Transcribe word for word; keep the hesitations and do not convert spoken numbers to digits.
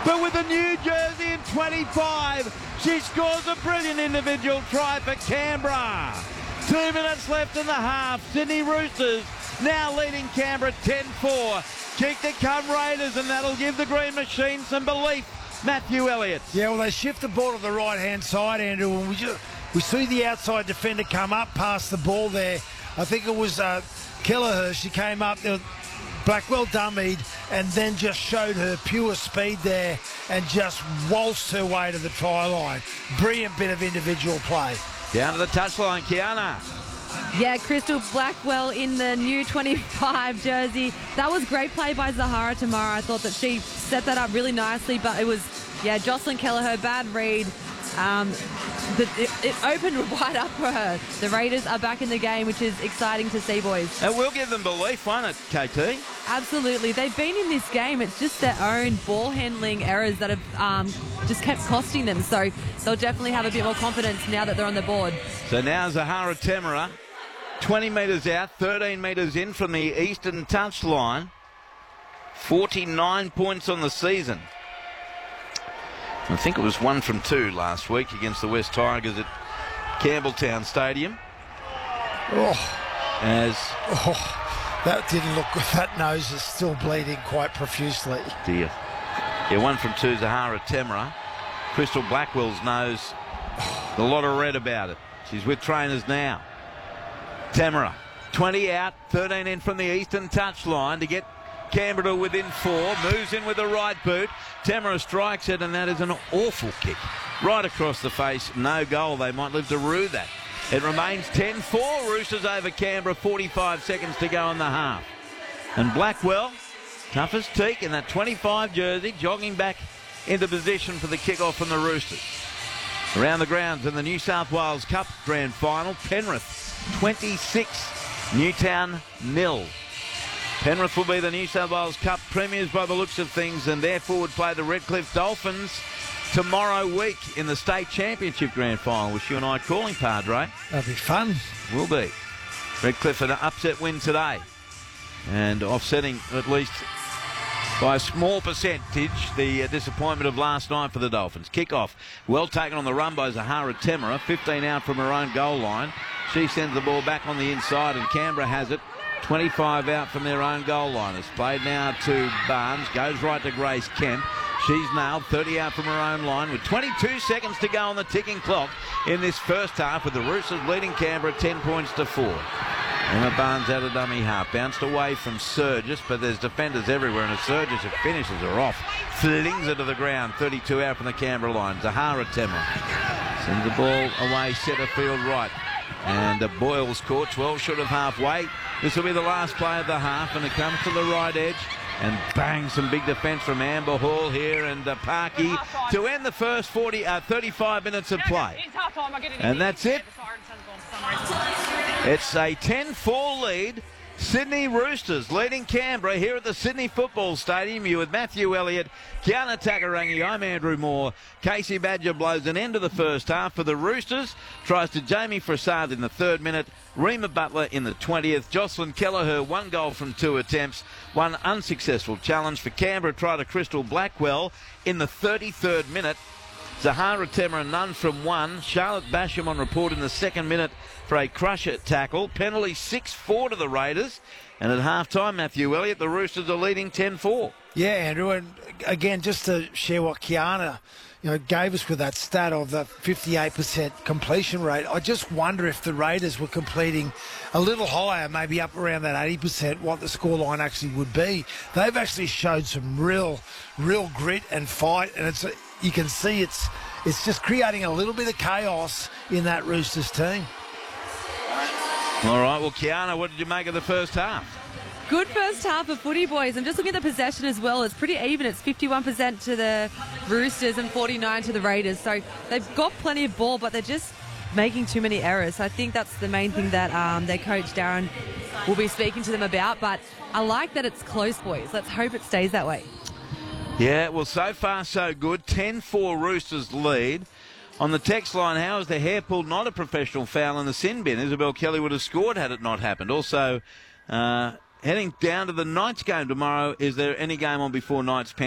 But with a new jersey in twenty-five, she scores a brilliant individual try for Canberra. Two minutes left in the half. Sydney Roosters now leading Canberra ten four. Kick to come Raiders, and that'll give the Green Machine some belief. Matthew Elliott. Yeah, well, they shift the ball to the right-hand side, Andrew, and we just, we see the outside defender come up past the ball there. I think it was uh, Kelleher. She came up there. Blackwell dummied and then just showed her pure speed there and just waltzed her way to the try line. Brilliant bit of individual play. Down to the touchline, Kiana. Yeah, Crystal Blackwell in the new twenty-five jersey. That was great play by Zahara Temara. I thought that she set that up really nicely, but it was, yeah, Jocelyn Kelleher, bad read. Um, the, it, it opened wide up for her. The Raiders are back in the game, which is exciting to see, boys. It will give them belief, won't it, K T? Absolutely. They've been in this game. It's just their own ball handling errors that have um, just kept costing them. So they'll definitely have a bit more confidence now that they're on the board. So now Zahara Temara, twenty metres out, thirteen metres in from the eastern touchline. forty-nine points on the season. I think it was one from two last week against the West Tigers at Campbelltown Stadium. Oh, As oh, that didn't look good. That nose is still bleeding quite profusely. dear. Yeah, one from two, Zahara Temara. Crystal Blackwell's nose, a lot of red about it. She's with trainers now. Temara, twenty out, thirteen in from the eastern touchline to get Canberra to within four. Moves in with the right boot. Temara strikes it, and that is an awful kick. Right across the face, no goal. They might live to rue that. It remains ten four, Roosters over Canberra, forty-five seconds to go in the half. And Blackwell, tough as teak in that twenty-five jersey, jogging back into position for the kick-off from the Roosters. Around the grounds in the New South Wales Cup Grand Final, Penrith twenty-six, Newtown nil. Penrith will be the New South Wales Cup premiers by the looks of things, and therefore would play the Redcliffe Dolphins tomorrow week in the State Championship Grand Final, which you and I are calling, Padre. That'll be fun. Will be. Redcliffe an upset win today, and offsetting at least by a small percentage the uh, disappointment of last night for the Dolphins. Kick-off, well taken on the run by Zahara Temara, fifteen out from her own goal line. She sends the ball back on the inside, and Canberra has it. twenty-five out from their own goal line. It's played now to Barnes. Goes right to Grace Kemp. She's nailed. thirty out from her own line with twenty-two seconds to go on the ticking clock in this first half, with the Roosters leading Canberra ten points to four. Emma Barnes out of dummy half. Bounced away from Surgis, but there's defenders everywhere, and as Surgis who finishes her off, flings her to the ground. thirty-two out from the Canberra line. Zahara Temara sends the ball away, centre field right. And uh, Boyle's caught, twelve short of halfway. This will be the last play of the half, and it comes to the right edge. And bang, some big defence from Amber Hall here, and uh, Parky to end the first forty, uh, thirty-five minutes of play. And that's it. It's a ten four lead. Sydney Roosters leading Canberra here at the Sydney Football Stadium. You with Matthew Elliott, Kiana Takarangi, I'm Andrew Moore. Casey Badger blows an end to the first half for the Roosters. Tries to Jamie Frassard in the third minute. Rima Butler in the twentieth. Jocelyn Kelleher, one goal from two attempts. One unsuccessful challenge for Canberra. Try to Crystal Blackwell in the thirty-third minute. Zahara Temara, none from one. Charlotte Basham on report in the second minute for a crusher tackle. Penalty six four to the Raiders. And at half-time, Matthew Elliott, the Roosters are leading ten four. Yeah, Andrew, and again, just to share what Kiana, you know, gave us with that stat of the fifty-eight percent completion rate, I just wonder if the Raiders were completing a little higher, maybe up around that eighty percent, what the scoreline actually would be. They've actually showed some real, real grit and fight, and it's you can see it's it's just creating a little bit of chaos in that Roosters team. All right, well, Kiana, what did you make of the first half? Good first half of footy, boys. I'm just looking at the possession as well. It's pretty even. It's fifty-one percent to the Roosters and forty-nine to the Raiders. So they've got plenty of ball, but they're just making too many errors. So I think that's the main thing that um, their coach, Darren, will be speaking to them about. But I like that it's close, boys. Let's hope it stays that way. Yeah, well, so far so good. ten four Roosters lead. On the text line, how is the hair pulled not a professional foul in the sin bin? Isabel Kelly would have scored had it not happened. Also, uh, heading down to the Knights game tomorrow, is there any game on before Knights?